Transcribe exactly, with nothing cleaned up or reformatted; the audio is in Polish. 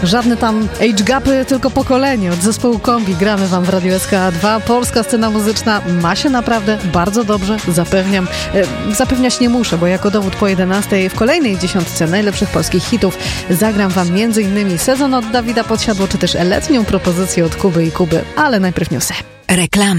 Żadne tam age gapy, tylko pokolenie. Od zespołu Kombi gramy wam w Radiu S K A dwa. Polska scena muzyczna ma się naprawdę bardzo dobrze, zapewniam. E, zapewniać nie muszę, bo jako dowód po jedenastej w kolejnej dziesiątce najlepszych polskich hitów zagram wam między innymi Sezon od Dawida Podsiadło, czy też letnią propozycję od Kuby i Kuby. Ale najpierw newsy. Reklama.